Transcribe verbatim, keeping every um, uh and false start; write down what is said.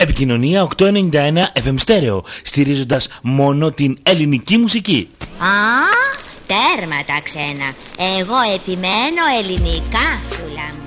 Επικοινωνία οκτακόσια ενενήντα ένα εφ εμ Stereo, στηρίζοντας μόνο την ελληνική μουσική. Α, τέρμα τα ξένα. Εγώ επιμένω ελληνικά, σούλα μου.